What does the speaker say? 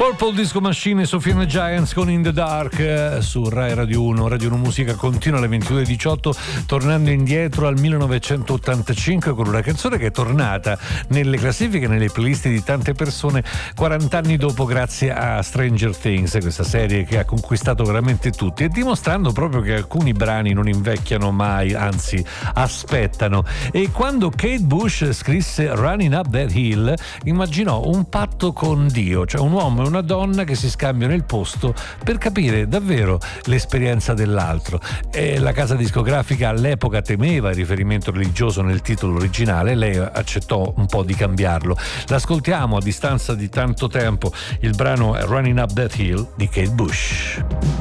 Purple Disco Machine e Sophie and the Giants con In the Dark su Rai Radio 1. Radio 1 Musica continua alle 22:18, tornando indietro al 1985 con una canzone che è tornata nelle classifiche, nelle playlist di tante persone 40 anni dopo, grazie a Stranger Things, questa serie che ha conquistato veramente tutti, e dimostrando proprio che alcuni brani non invecchiano mai, anzi aspettano. E quando Kate Bush scrisse Running Up That Hill, immaginò un patto con Dio, cioè un uomo e una donna che si scambiano il posto per capire davvero l'esperienza dell'altro. E la casa discografica all'epoca temeva il riferimento religioso nel titolo originale, lei accettò un po' di cambiarlo. L'ascoltiamo a distanza di tanto tempo, il brano è Running Up That Hill di Kate Bush.